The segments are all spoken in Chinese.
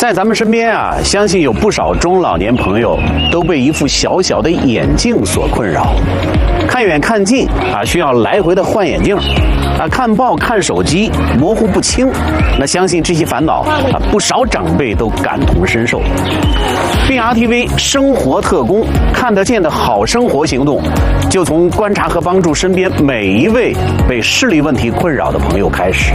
在咱们身边啊，相信有不少中老年朋友都被一副小小的眼镜所困扰，看远看近啊，需要来回的换眼镜啊，看报看手机模糊不清。那相信这些烦恼啊，不少长辈都感同身受。BRTV 生活特工看得见的好生活行动，就从观察和帮助身边每一位被视力问题困扰的朋友开始。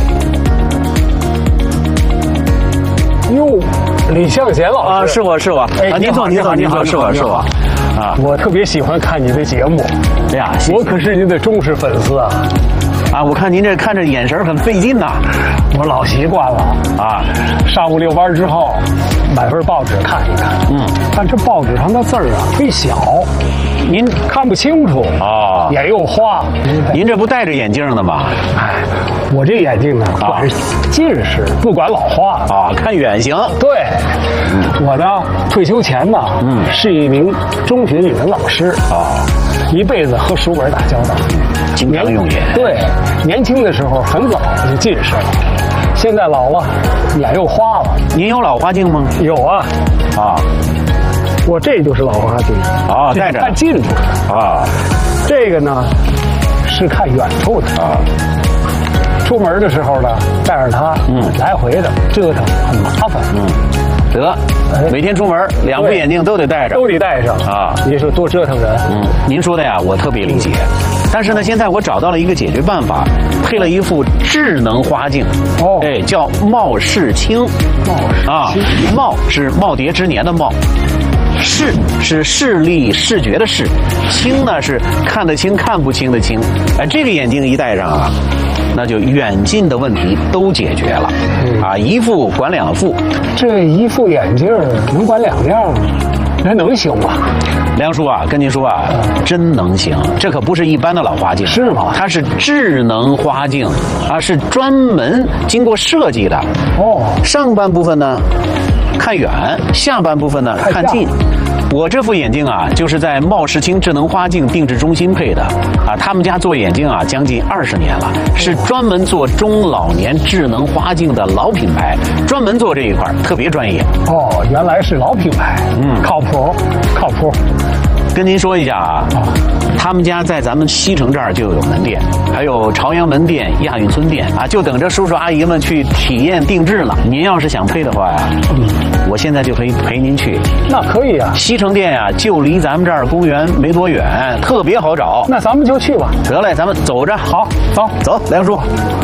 哟，李向贤老师啊，是我， 哎， 您坐，是我，啊， 我特别喜欢看你的节目， 哎呀， 我可是您的忠实粉丝啊！ 啊，我看您这看着眼神很费劲呐， 我老习惯了啊， 上午遛弯之后，买份报纸看一看，但这报纸上的字儿啊忒小，您看不清楚哦， 眼又花。 您这不戴着眼镜的吗？ 哎，我这眼镜呢，管是近视，不管老花啊，看远行。 对，我呢退休前呢，是一名中学语文老师啊，一辈子和书本打交道， 经常用眼。 对，年轻的时候很早就近视了，现在老了，眼又花了。 您有老花镜吗？ 有啊， 啊， 我这就是老花镜啊，戴着看近处啊， 这个呢是看远处的啊。出门的时候呢，带着它，来回的折腾很麻烦， 得，每天出门2副眼镜都得戴着， 都得戴上啊！你说多折腾人。 您说的呀，我特别理解。但是呢，现在我找到了一个解决办法，配了一副智能花镜，哎，叫貌视清。貌是耄耋之年的貌。视是视力视觉的视，清呢是看得清看不清的清。哎，这个眼镜一戴上啊，那就远近的问题都解决了。啊，一副管2副。 这一副眼镜能管2样，那能行吗？ 梁叔啊，跟您说啊，真能行。这可不是一般的老花镜， 是吗？ 它是智能花镜啊，是专门经过设计的。哦，上半部分呢看远，下半部分呢看近。我这副眼镜啊，就是在貌视清智能花镜定制中心配的啊。他们家做眼镜啊，将近20年了，是专门做中老年智能花镜的老品牌，专门做这一块，特别专业。 哦，原来是老品牌，靠谱。 跟您说一下啊，他们家在咱们西城这儿就有门店，还有朝阳门店、亚运村店啊，就等着叔叔阿姨们去体验定制呢。您要是想配的话呀，我现在就可以陪您去。 那可以啊， 西城店呀，就离咱们这儿公园没多远，特别好找。 那咱们就去吧。 得嘞，咱们走着。 好， 走，梁叔。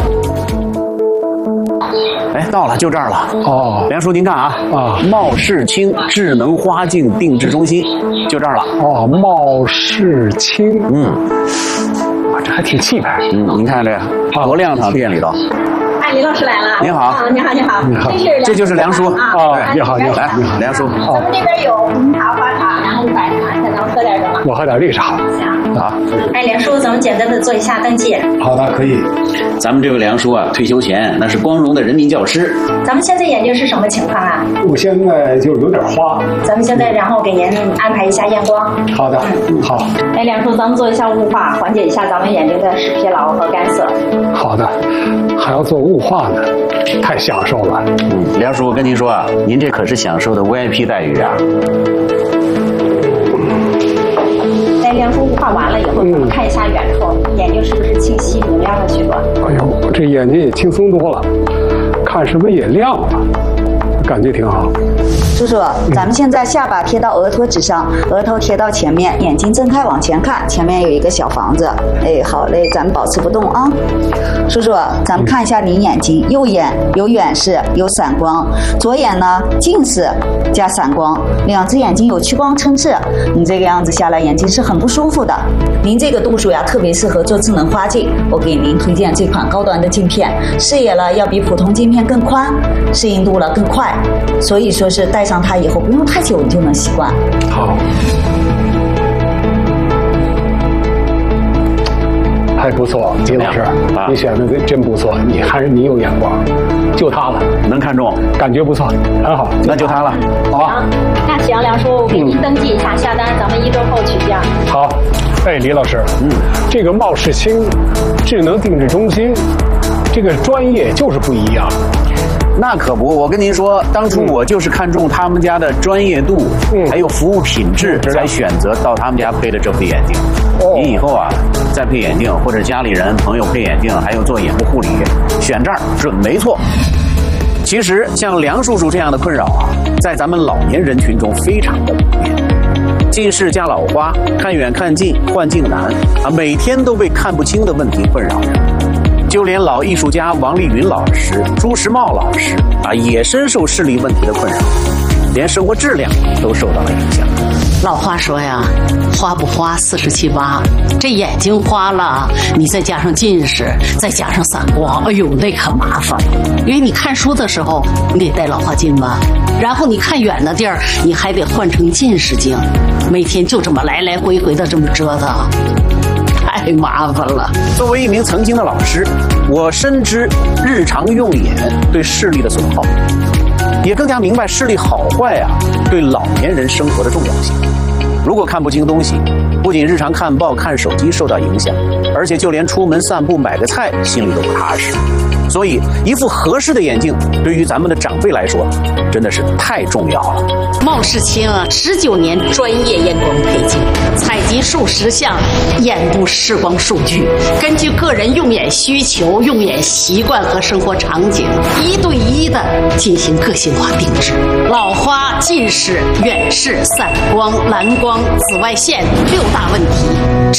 哎，到了，就这儿了。哦，梁叔，您看啊，貌视清智能花镜定制中心，就这儿了。 哦，貌视清，这还挺气派。 您看这多亮堂，店里头。 哎，李老师来了。 您好。 你好。 这就是梁叔啊。你好。 来，梁叔。 咱们这边有红茶、花茶，然后绿茶，看咱们喝点什么？ 我喝点绿茶。 行。啊。哎，梁叔，咱们简单的做一下登记。 好的，可以。 咱们这位梁叔啊，退休前那是光荣的人民教师。 咱们现在眼睛是什么情况啊？ 我现在就有点花。 咱们现在然后给您安排一下验光。 好的，好。 哎，梁叔，咱们做一下雾化，缓解一下咱们眼睛的视疲劳和干涩。 好的，还要做雾化呢，太享受了。 梁叔，我跟您说啊，您这可是享受的 VIP 待遇啊。 在梁叔雾化完了以后，咱们看一下远处，眼睛是不是清晰明亮了许多？ 哎呦，这眼睛也轻松多了，看什么也亮了，感觉挺好。 叔叔，咱们现在下巴贴到额托之上，额头贴到前面，眼睛睁开往前看，前面有一个小房子。哎，好嘞，咱们保持不动啊。叔叔，咱们看一下您眼睛，右眼有远视，有散光，左眼呢近视加散光，2只眼睛有屈光撑刺。你这个样子下来，眼睛是很不舒服的。您这个度数呀，特别适合做智能花镜。我给您推荐这款高端的镜片，视野了要比普通镜片更宽，适应度了更快，所以说是戴上它以后不用太久你就能习惯。 好，还不错，李老师，你选的真不错，你有眼光，就它了， 能看中， 感觉不错，很好， 那就它了， 好吧？ 那行，梁叔，我给您登记一下下单，咱们1周后取件。 好，哎，李老师，这个貌视清智能定制中心，这个专业就是不一样。 那可不，我跟您说，当初我就是看中他们家的专业度，还有服务品质，才选择到他们家配的这副眼镜。您以后啊，再配眼镜，或者家里人朋友配眼镜，还有做眼部护理，选这儿准没错。其实像梁叔叔这样的困扰啊，在咱们老年人群中非常的普遍。近视加老花，看远看近，换镜难啊，每天都被看不清的问题困扰着。就连老艺术家王丽云老师、朱时茂老师啊，也深受视力问题的困扰，连生活质量都受到了影响。 老话说呀，花不花47八，这眼睛花了，你再加上近视，再加上散光，哎呦，那可麻烦。因为你看书的时候，你得戴老花镜吧，然后你看远的地儿，你还得换成近视镜，每天就这么来来回回的这么折腾。太麻烦了。 作为一名曾经的老师，我深知日常用眼对视力的损耗，也更加明白视力好坏啊对老年人生活的重要性。如果看不清东西，不仅日常看报看手机受到影响，而且就连出门散步买个菜心里都不踏实。所以一副合适的眼镜对于咱们的长辈来说真的是太重要了。 茂世清啊，19年专业验光配镜，采集数十项眼部视光数据，根据个人用眼需求、用眼习惯和生活场景，1对1的进行个性化定制。老花、近视、远视、散光、蓝光、紫外线6大问题